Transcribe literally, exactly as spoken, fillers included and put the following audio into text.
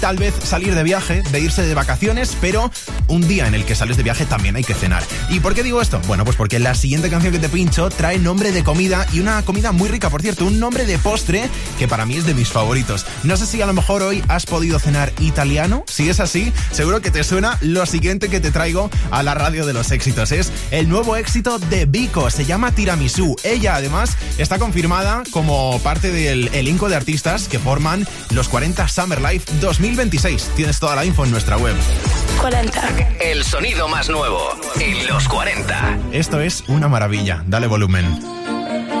tal vez salir de viaje, de irse de vacaciones, pero un día en el que sales de viaje también hay que cenar. ¿Y por qué digo esto? Bueno, pues porque la siguiente canción que te pincho trae nombre de comida y una comida muy rica, por cierto, un nombre de postre que para mí es de mis favoritos. No sé si a lo mejor hoy has podido cenar italiano. Si es así, seguro que te suena lo siguiente que te traigo a la radio de los éxitos. Es el nuevo éxito de Vico, se llama Tiramisú. Ella además está confirmada como parte del elenco de artistas que forman los cuarenta Summer Life dos mil veintiséis. Tienes toda la info en nuestra web. cuarenta. El sonido más nuevo en los cuarenta. Esto es una maravilla. Dale volumen.